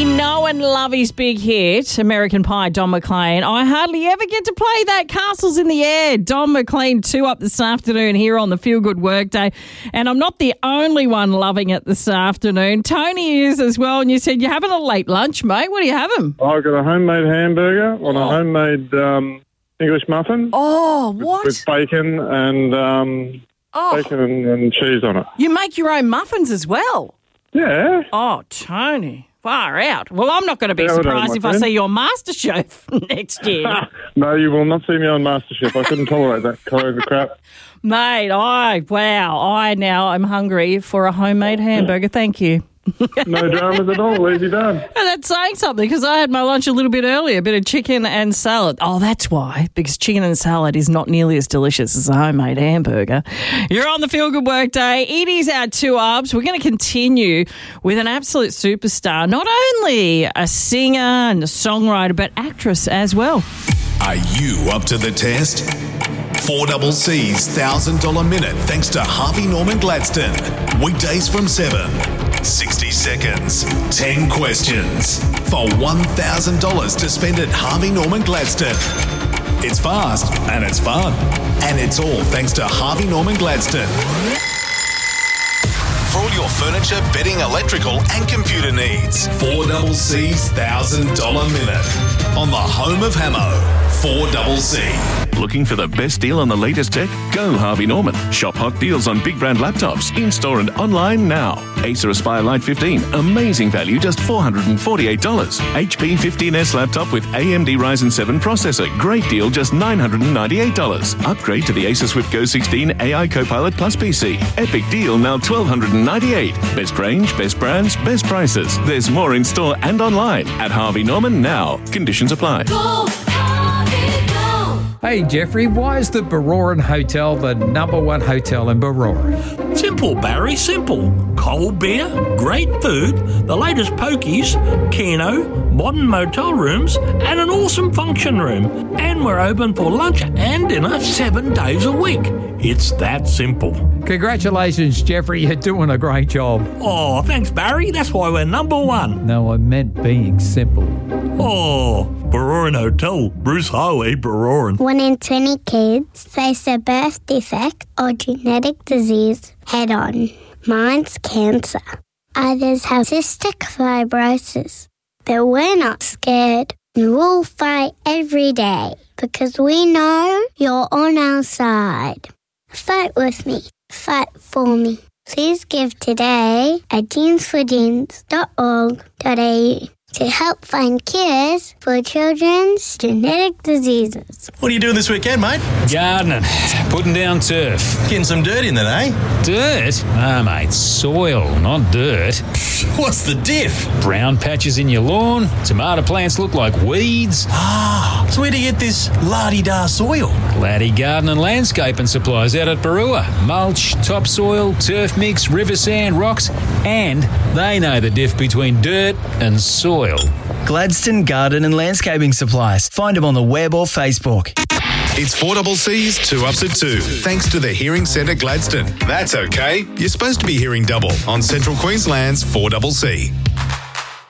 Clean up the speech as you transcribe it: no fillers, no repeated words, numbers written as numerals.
We know and love his big hit, American Pie, Don McLean. I hardly ever get to play that. Castles in the Air. Don McLean 2 up this afternoon here on the Feel Good Workday. And I'm not the only one loving it this afternoon. Tony is as well. And you said you're having a late lunch, mate. What are you having? I've got a homemade hamburger on a homemade English muffin. Oh, what? With bacon and cheese on it. You make your own muffins as well? Yeah. Oh, Tony. Far out. Well, I'm not going to be surprised if I see you on MasterChef next year. No, you will not see me on MasterChef. I couldn't tolerate that kind of crap. Mate, I now am hungry for a homemade hamburger. Thank you. No dramas at all. Easy done. And that's saying something because I had my lunch a little bit earlier, a bit of chicken and salad. Oh, that's why, because chicken and salad is not nearly as delicious as a homemade hamburger. You're on the Feel Good Workday. It is our 2-Ubs. We're going to continue with an absolute superstar, not only a singer and a songwriter, but actress as well. Are you up to the test? 4CC's $1,000 minute thanks to Harvey Norman Gladstone. Weekdays from 7. 60 seconds, 10 questions for $1,000 to spend at Harvey Norman Gladstone. It's fast and it's fun. And it's all thanks to Harvey Norman Gladstone. For all your furniture, bedding, electrical and computer needs. 4CC's $1,000 minute. On the home of Hamo, 4CC. Looking for the best deal on the latest tech? Go Harvey Norman. Shop hot deals on big brand laptops, in-store and online now. Acer Aspire Lite 15, amazing value, just $448. HP 15S laptop with AMD Ryzen 7 processor, great deal, just $998. Upgrade to the Acer Swift Go 16 AI Copilot Plus PC. Epic deal, now $1,298. Best range, best brands, best prices. There's more in store and online at Harvey Norman now. Conditions apply. Go, Harvey, go. Hey, Jeffrey, why is the Baroran Hotel the #1 hotel in Baroran? Simple, Barry, simple. Cold beer, great food, the latest pokies, keno, modern motel rooms, and an awesome function room. And we're open for lunch and dinner 7 days a week. It's that simple. Congratulations, Jeffrey. You're doing a great job. Oh, thanks, Barry. That's why we're #1. No, I meant being simple. Oh, Baroran Hotel, Bruce Highway, Baroran. 1 in 20 kids face a birth defect or genetic disease head-on. Mine's cancer. Others have cystic fibrosis. But we're not scared. We'll fight every day because we know you're on our side. Fight with me. Fight for me. Please give today at jeansforjeans.org.au to help find cures for children's genetic diseases. What are you doing this weekend, mate? Gardening. Putting down turf. Getting some dirt in then, eh? Dirt? Ah, mate, soil, not dirt. What's the diff? Brown patches in your lawn. Tomato plants look like weeds. Ah, so where do you get this la-di-da soil? Laddie Garden and Landscaping Supplies out at Barua. Mulch, topsoil, turf mix, river sand, rocks, and they know the diff between dirt and soil. Gladstone Garden and Landscaping Supplies. Find them on the web or Facebook. It's 4CC's 2-Ups at 2, thanks to the Hearing Centre Gladstone. That's okay. You're supposed to be hearing double on Central Queensland's 4CC.